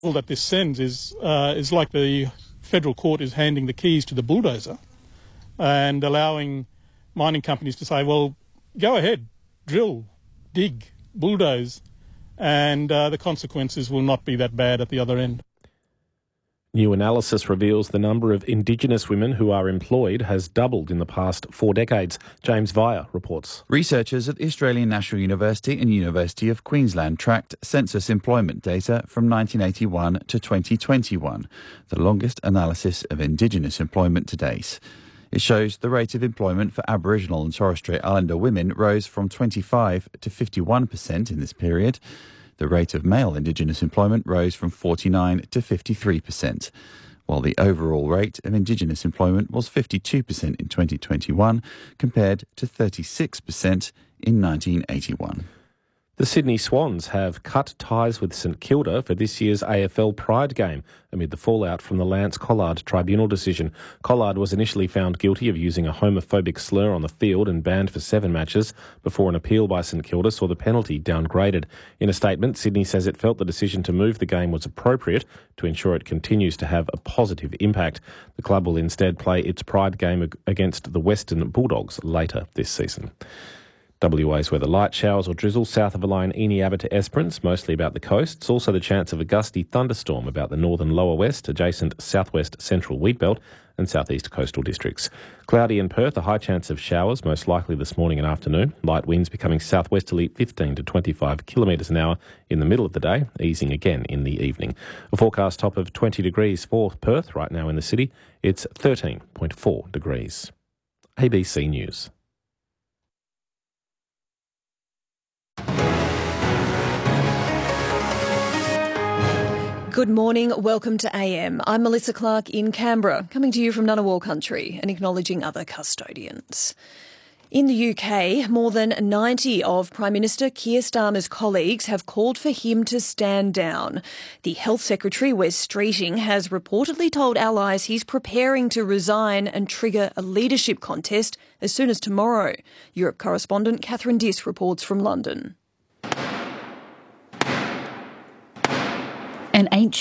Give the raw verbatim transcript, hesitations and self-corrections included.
All that this sends is uh, is like the federal court is handing the keys to the bulldozer and allowing mining companies to say, well, go ahead, drill, dig, bulldoze, and uh, the consequences will not be that bad at the other end. New analysis reveals the number of Indigenous women who are employed has doubled in the past four decades. James Via reports. Researchers at the Australian National University and University of Queensland tracked census employment data from nineteen eighty-one to twenty twenty-one, the longest analysis of Indigenous employment to date. It shows the rate of employment for Aboriginal and Torres Strait Islander women rose from twenty-five to fifty-one percent in this period. The rate of male Indigenous employment rose from forty-nine to fifty-three percent, while the overall rate of Indigenous employment was fifty-two percent in twenty twenty-one compared to thirty-six percent in nineteen eighty-one. The Sydney Swans have cut ties with St Kilda for this year's A F L Pride game amid the fallout from the Lance Collard tribunal decision. Collard was initially found guilty of using a homophobic slur on the field and banned for seven matches before an appeal by St Kilda saw the penalty downgraded. In a statement, Sydney says it felt the decision to move the game was appropriate to ensure it continues to have a positive impact. The club will instead play its Pride game against the Western Bulldogs later this season. W A's weather: light showers or drizzle south of the line Eni Abbott to Esperance, mostly about the coasts. Also the chance of a gusty thunderstorm about the northern lower west, adjacent southwest central wheatbelt and southeast coastal districts. Cloudy in Perth, a high chance of showers, most likely this morning and afternoon. Light winds becoming southwesterly fifteen to twenty-five kilometres an hour in the middle of the day, easing again in the evening. A forecast top of twenty degrees for Perth right now in the city. It's thirteen point four degrees. A B C News. Good morning, welcome to A M. I'm Melissa Clark in Canberra, coming to you from Ngunnawal country and acknowledging other custodians. In the U K, more than ninety of Prime Minister Keir Starmer's colleagues have called for him to stand down. The Health Secretary, Wes Streeting, has reportedly told allies he's preparing to resign and trigger a leadership contest as soon as tomorrow. Europe correspondent Catherine Diss reports from London. An ancient